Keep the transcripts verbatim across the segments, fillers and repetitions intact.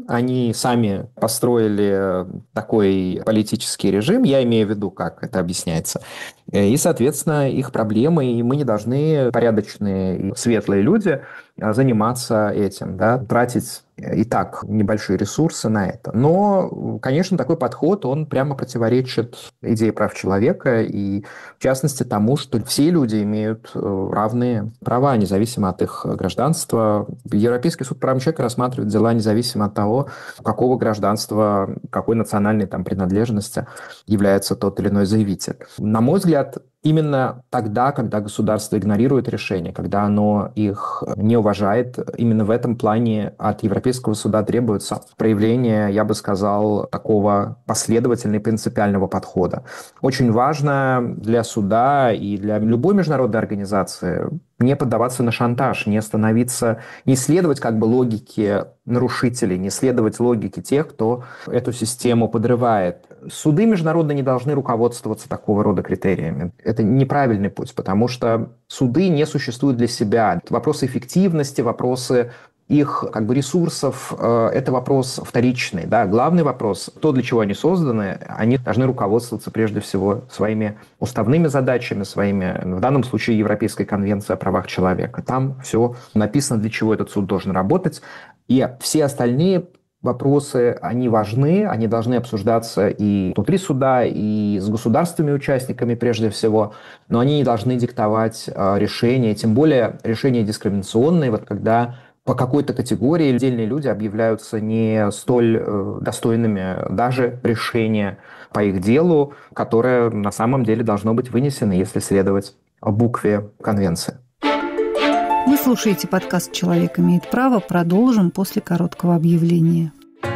они сами построили такой политический режим, я имею в виду, как это объясняется. И, соответственно, их проблемы, и мы не должны, порядочные и светлые люди, заниматься этим, да, тратить и так небольшие ресурсы на это. Но, конечно, такой подход, он прямо противоречит идее прав человека и, в частности, тому, что все люди имеют равные права, независимо от их гражданства. Европейский суд по правам человека рассматривает дела независимо от того, какого гражданства, какой национальной там принадлежности является тот или иной заявитель. На мой взгляд, именно тогда, когда государство игнорирует решения, когда оно их не уважает, именно в этом плане от Европейского суда требуется проявление, я бы сказал, такого последовательного и принципиального подхода. Очень важно для суда и для любой международной организации не поддаваться на шантаж, не становиться, не следовать как бы логике нарушителей, не следовать логике тех, кто эту систему подрывает. Суды международные не должны руководствоваться такого рода критериями. Это неправильный путь, потому что суды не существуют для себя. Вопросы эффективности, вопросы их как бы ресурсов – это вопрос вторичный. Да? Главный вопрос – то, для чего они созданы, они должны руководствоваться прежде всего своими уставными задачами, своими, в данном случае, Европейской конвенцией о правах человека. Там все написано, для чего этот суд должен работать. И все остальные вопросы, они важны, они должны обсуждаться и внутри суда, и с государственными участниками прежде всего, но они не должны диктовать решения, тем более решения дискриминационные, вот когда по какой-то категории отдельные люди объявляются не столь э, достойными даже решения по их делу, которое на самом деле должно быть вынесено, если следовать букве конвенции. Вы слушаете подкаст «Человек имеет право». Продолжим после короткого объявления.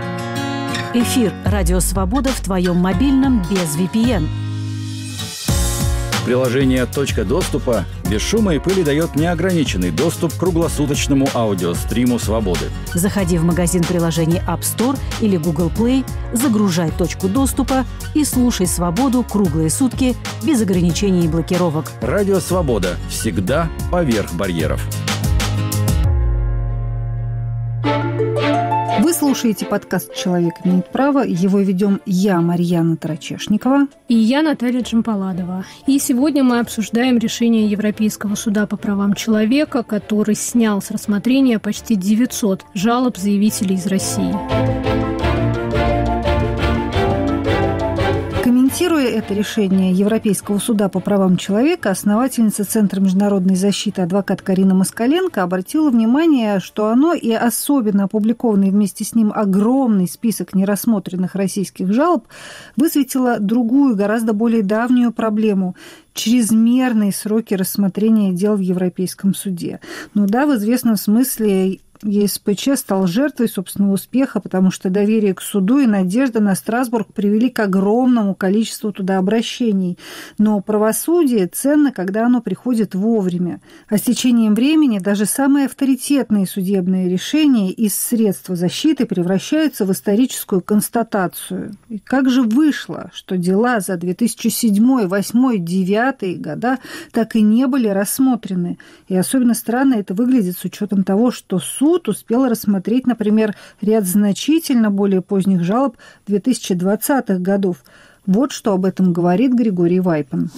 Эфир «Радио Свобода» в твоем мобильном без ви пи эн. Приложение «Точка доступа» без шума и пыли дает неограниченный доступ к круглосуточному аудиостриму «Свободы». Заходи в магазин приложений App Store или Google Play, загружай «Точку доступа» и слушай «Свободу» круглые сутки без ограничений и блокировок. Радио «Свобода» всегда поверх барьеров. Вы слушаете подкаст «Человек имеет право». Его ведем я, Марьяна Тарачешникова. И я, Наталья Джампаладова. И сегодня мы обсуждаем решение Европейского суда по правам человека, который снял с рассмотрения почти девятьсот жалоб заявителей из России. Комментируя это решение Европейского суда по правам человека, основательница Центра международной защиты адвокат Карина Москаленко обратила внимание, что оно и особенно опубликованный вместе с ним огромный список нерассмотренных российских жалоб высветило другую, гораздо более давнюю проблему – чрезмерные сроки рассмотрения дел в Европейском суде. Ну да, в известном смысле ЕСПЧ стал жертвой собственного успеха, потому что доверие к суду и надежда на Страсбург привели к огромному количеству туда обращений. Но правосудие ценно, когда оно приходит вовремя. А с течением времени даже самые авторитетные судебные решения из средства защиты превращаются в историческую констатацию. И как же вышло, что дела за две тысячи седьмой, восьмой, девятый года так и не были рассмотрены? И особенно странно это выглядит с учетом того, что суд Суд успел рассмотреть, например, ряд значительно более поздних жалоб две тысячи двадцатых годов. Вот что об этом говорит Григорий Вайпен.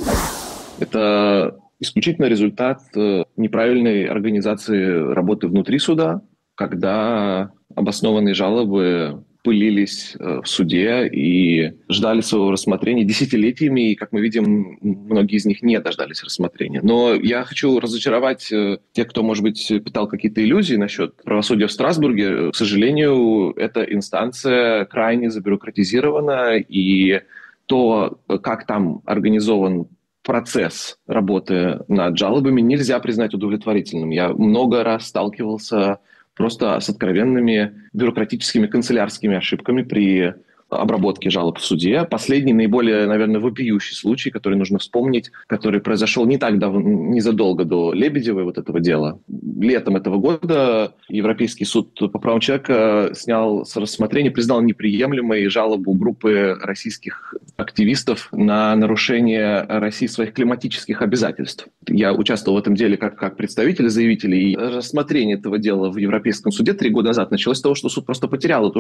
Это исключительно результат неправильной организации работы внутри суда, когда обоснованные жалобы пылились в суде и ждали своего рассмотрения десятилетиями, и, как мы видим, многие из них не дождались рассмотрения. Но я хочу разочаровать тех, кто, может быть, питал какие-то иллюзии насчет правосудия в Страсбурге. К сожалению, эта инстанция крайне забюрократизирована, и то, как там организован процесс работы над жалобами, нельзя признать удовлетворительным. Я много раз сталкивался просто с откровенными бюрократическими канцелярскими ошибками при обработки жалоб в суде. Последний, наиболее, наверное, вопиющий случай, который нужно вспомнить, который произошел не так давно, незадолго до Лебедевой вот этого дела. Летом этого года Европейский суд по правам человека снял с рассмотрения, признал неприемлемой жалобу группы российских активистов на нарушение России своих климатических обязательств. Я участвовал в этом деле как, как представитель заявителей, и рассмотрение этого дела в Европейском суде три года назад началось с того, что суд просто потерял эту